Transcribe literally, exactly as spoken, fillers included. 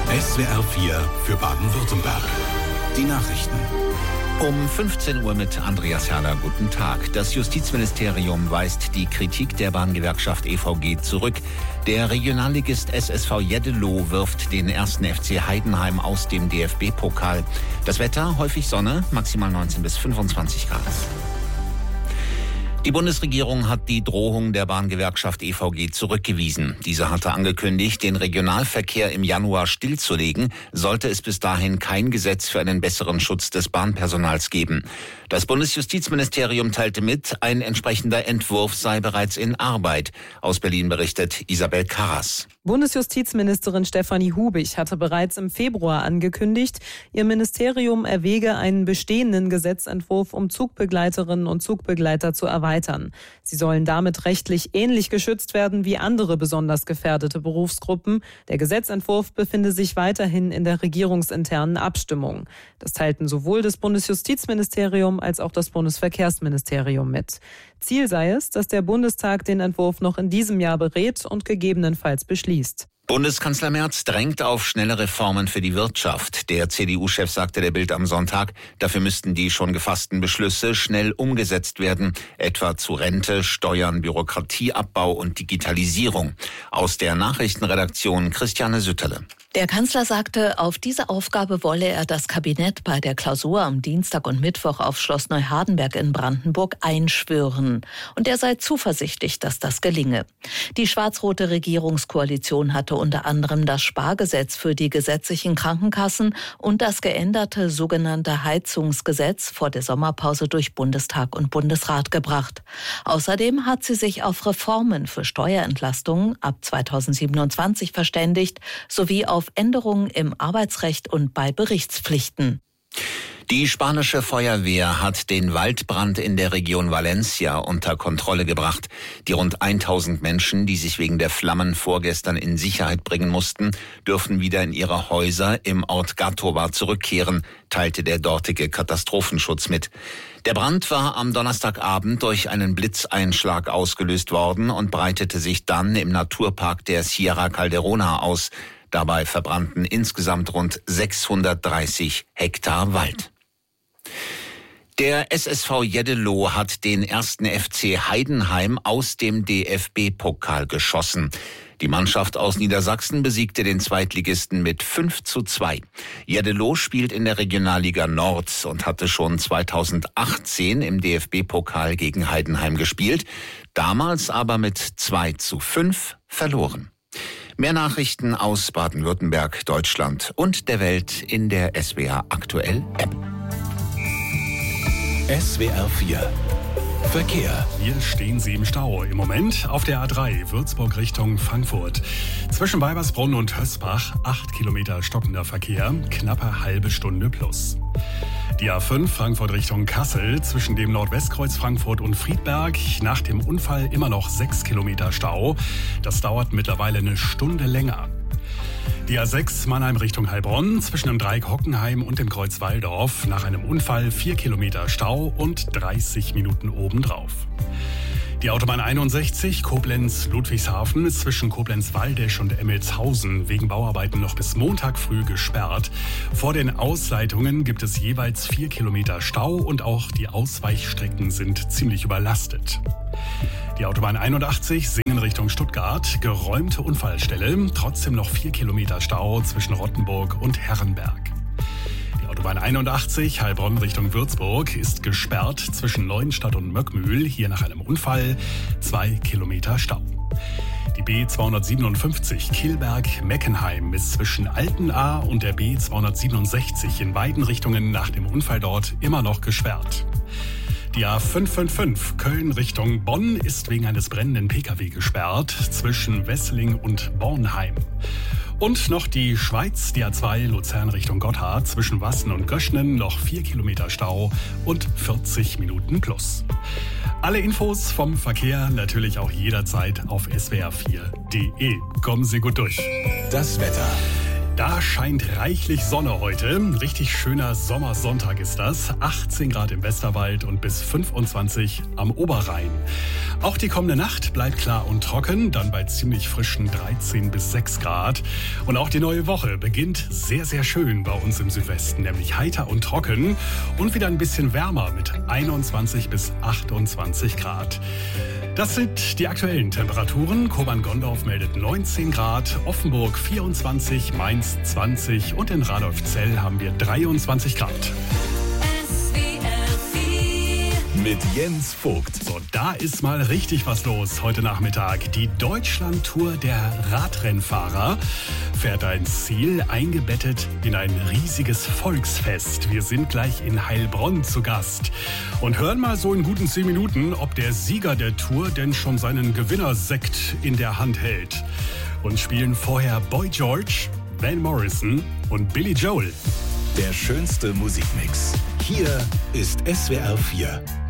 S W R vier für Baden-Württemberg. Die Nachrichten. Um fünfzehn Uhr mit Andreas Herrler. Guten Tag. Das Justizministerium weist die Kritik der Bahngewerkschaft E V G zurück. Der Regionalligist S S V Jeddeloh wirft den ersten F C Heidenheim aus dem D F B-Pokal. Das Wetter, häufig Sonne, maximal neunzehn bis fünfundzwanzig Grad. Die Bundesregierung hat die Drohung der Bahngewerkschaft E V G zurückgewiesen. Diese hatte angekündigt, den Regionalverkehr im Januar stillzulegen, sollte es bis dahin kein Gesetz für einen besseren Schutz des Bahnpersonals geben. Das Bundesjustizministerium teilte mit, ein entsprechender Entwurf sei bereits in Arbeit. Aus Berlin berichtet Isabel Karras. Bundesjustizministerin Stefanie Hubig hatte bereits im Februar angekündigt, ihr Ministerium erwäge einen bestehenden Gesetzentwurf, um Zugbegleiterinnen und Zugbegleiter zu erweitern. Sie sollen damit rechtlich ähnlich geschützt werden wie andere besonders gefährdete Berufsgruppen. Der Gesetzentwurf befinde sich weiterhin in der regierungsinternen Abstimmung. Das teilten sowohl das Bundesjustizministerium als auch das Bundesverkehrsministerium mit. Ziel sei es, dass der Bundestag den Entwurf noch in diesem Jahr berät und gegebenenfalls beschließt. Bundeskanzler Merz drängt auf schnelle Reformen für die Wirtschaft. Der C D U-Chef sagte der Bild am Sonntag, dafür müssten die schon gefassten Beschlüsse schnell umgesetzt werden, etwa zu Rente, Steuern, Bürokratieabbau und Digitalisierung. Aus der Nachrichtenredaktion Christiane Sütterle. Der Kanzler sagte, auf diese Aufgabe wolle er das Kabinett bei der Klausur am Dienstag und Mittwoch auf Schloss Neuhardenberg in Brandenburg einschwören. Und er sei zuversichtlich, dass das gelinge. Die schwarz-rote Regierungskoalition hatte unter anderem das Spargesetz für die gesetzlichen Krankenkassen und das geänderte sogenannte Heizungsgesetz vor der Sommerpause durch Bundestag und Bundesrat gebracht. Außerdem hat sie sich auf Reformen für Steuerentlastungen ab zweitausendsiebenundzwanzig verständigt, sowie auf Änderungen im Arbeitsrecht und bei Berichtspflichten. Die spanische Feuerwehr hat den Waldbrand in der Region Valencia unter Kontrolle gebracht. Die rund tausend Menschen, die sich wegen der Flammen vorgestern in Sicherheit bringen mussten, dürfen wieder in ihre Häuser im Ort Gàtova zurückkehren, teilte der dortige Katastrophenschutz mit. Der Brand war am Donnerstagabend durch einen Blitzeinschlag ausgelöst worden und breitete sich dann im Naturpark der Sierra Calderona aus. Dabei verbrannten insgesamt rund sechshundertdreißig Hektar Wald. Der S S V Jeddeloh hat den ersten F C Heidenheim aus dem D F B-Pokal geschossen. Die Mannschaft aus Niedersachsen besiegte den Zweitligisten mit fünf zu zwei. Jeddeloh spielt in der Regionalliga Nord und hatte schon zweitausendachtzehn im D F B-Pokal gegen Heidenheim gespielt, damals aber mit zwei zu fünf verloren. Mehr Nachrichten aus Baden-Württemberg, Deutschland und der Welt in der S W R Aktuell App. S W R vier Verkehr. Hier stehen Sie im Stau. Im Moment auf der A drei Würzburg Richtung Frankfurt. Zwischen Weibersbrunn und Hösbach acht Kilometer stockender Verkehr, knappe halbe Stunde plus. Die A fünf Frankfurt Richtung Kassel zwischen dem Nordwestkreuz Frankfurt und Friedberg. Nach dem Unfall immer noch sechs Kilometer Stau. Das dauert mittlerweile eine Stunde länger. Die A sechs Mannheim Richtung Heilbronn zwischen dem Dreieck Hockenheim und dem Kreuz Walldorf. Nach einem Unfall vier Kilometer Stau und dreißig Minuten obendrauf. Die Autobahn einundsechzig Koblenz-Ludwigshafen ist zwischen Koblenz-Waldesch und Emmelshausen wegen Bauarbeiten noch bis Montag früh gesperrt. Vor den Ausleitungen gibt es jeweils vier Kilometer Stau und auch die Ausweichstrecken sind ziemlich überlastet. Die Autobahn einundachtzig Singen Richtung Stuttgart, geräumte Unfallstelle, trotzdem noch vier Kilometer Stau zwischen Rottenburg und Herrenberg. Autobahn einundachtzig Heilbronn Richtung Würzburg ist gesperrt zwischen Neuenstadt und Möckmühl, hier nach einem Unfall, zwei Kilometer Stau. Die B zweihundertsiebenundfünfzig Kilberg-Meckenheim ist zwischen Altenahr und der B zweihundertsiebenundsechzig in beiden Richtungen nach dem Unfall dort immer noch gesperrt. Die A fünf fünf fünf Köln Richtung Bonn ist wegen eines brennenden Pkw gesperrt zwischen Wesseling und Bornheim. Und noch die Schweiz, die A zwei Luzern Richtung Gotthard zwischen Wassen und Göschnen, noch vier Kilometer Stau und vierzig Minuten plus. Alle Infos vom Verkehr natürlich auch jederzeit auf S W R vier Punkt D E. Kommen Sie gut durch. Das Wetter. Da scheint reichlich Sonne heute. Ein richtig schöner Sommersonntag ist das. achtzehn Grad im Westerwald und bis fünfundzwanzig am Oberrhein. Auch die kommende Nacht bleibt klar und trocken, dann bei ziemlich frischen dreizehn bis sechs Grad. Und auch die neue Woche beginnt sehr, sehr schön bei uns im Südwesten, nämlich heiter und trocken und wieder ein bisschen wärmer mit einundzwanzig bis achtundzwanzig Grad. Das sind die aktuellen Temperaturen. Kobern-Gondorf meldet neunzehn Grad, Offenburg vierundzwanzig, Mainz zwanzig und in Radolfzell haben wir dreiundzwanzig Grad. Mit Jens Vogt. So, da ist mal richtig was los heute Nachmittag. Die Deutschland-Tour der Radrennfahrer fährt ein Ziel, eingebettet in ein riesiges Volksfest. Wir sind gleich in Heilbronn zu Gast und hören mal so in guten zehn Minuten, ob der Sieger der Tour denn schon seinen Gewinnersekt in der Hand hält. Und spielen vorher Boy George, Van Morrison und Billy Joel. Der schönste Musikmix. Hier ist S W R vier.